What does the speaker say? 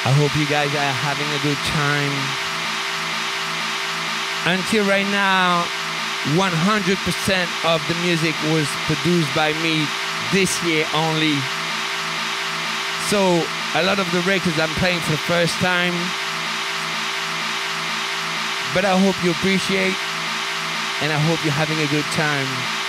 I hope you guys are having a good time. Until right now, 100% of the music was produced by me this year only. So a lot of the records I'm playing for the first time. But I hope you appreciate, and I hope you're having a good time.